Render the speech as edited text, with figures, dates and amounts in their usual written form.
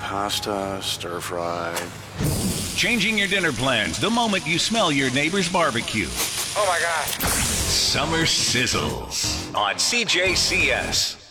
pasta, stir fry. Changing your dinner plans the moment you smell your neighbor's barbecue. Oh my gosh. Summer Sizzles on CJCS.